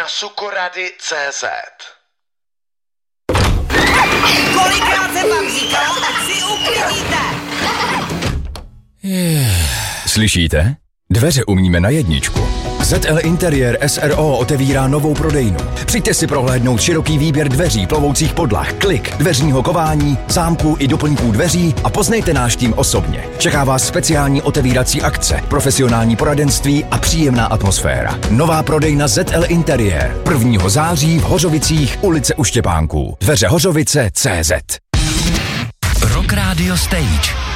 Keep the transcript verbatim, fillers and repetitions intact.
sukorady tečka cé zet. Kolikrát jsem vám říkala, tak si uklidíte! Slyšíte? Dveře umíme na jedničku. zet el Interiér es er ó otevírá novou prodejnu. Přijďte si prohlédnout široký výběr dveří, plovoucích podlah, klik, dveřního kování, zámků i doplňků dveří a poznejte náš tým osobně. Čeká vás speciální otevírací akce, profesionální poradenství a příjemná atmosféra. Nová prodejna zet el Interiér. prvního září v Hořovicích, ulice U Štěpánků. Dveře Hořovice tečka cé zet. Rock Radio Stage.